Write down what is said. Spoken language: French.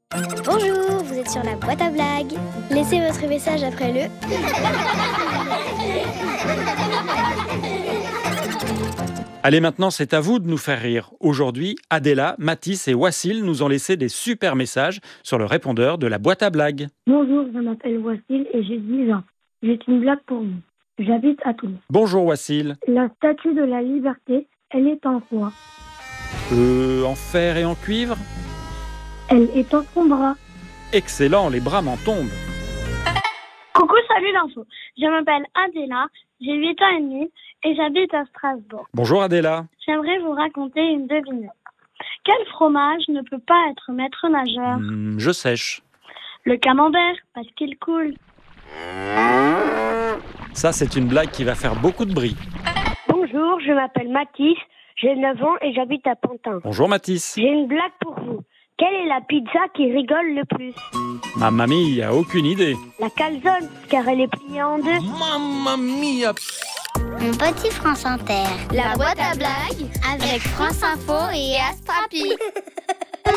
Bonjour, vous êtes sur la boîte à blagues. Laissez votre message après le... Allez, maintenant, c'est à vous de nous faire rire. Aujourd'hui, Adela, Mathis et Wassil nous ont laissé des super messages sur le répondeur de la boîte à blagues. Bonjour, je m'appelle Wassil et j'ai 10 ans. J'ai une blague pour vous. J'habite à Toulouse. Bonjour Wassil. La statue de la liberté, elle est en quoi? En fer et en cuivre? Elle est en son bras. Excellent, les bras m'en tombent. Coucou, salut l'info. Je m'appelle Adela, j'ai 8 ans et demi et j'habite à Strasbourg. Bonjour Adela. J'aimerais vous raconter une devinette. Quel fromage ne peut pas être maître nageur? Je sèche. Le camembert, parce qu'il coule. Ça, c'est une blague qui va faire beaucoup de bruit. Bonjour, je m'appelle Mathis, j'ai 9 ans et j'habite à Pantin. Bonjour Mathis. J'ai une blague pour vous. Quelle est la pizza qui rigole le plus? Mamma mia, aucune idée. La calzone, car elle est pliée en deux. Mamma mia! Mon petit France Inter. La boîte à blagues avec France Info et Astrapi.